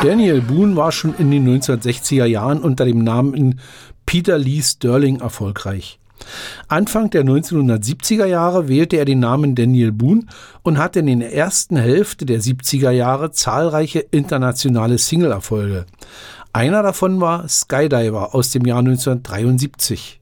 Daniel Boone war schon in den 1960er Jahren unter dem Namen Peter Lee Sterling erfolgreich. Anfang der 1970er Jahre wählte er den Namen Daniel Boone und hatte in der ersten Hälfte der 70er Jahre zahlreiche internationale Single-Erfolge. Einer davon war Skydiver aus dem Jahr 1973.